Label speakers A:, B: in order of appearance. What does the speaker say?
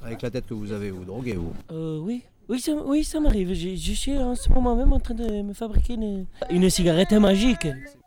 A: Avec la tête que vous avez, vous droguez, vous?
B: Oui, ça m'arrive. Je suis en ce moment même en train de me fabriquer une cigarette magique.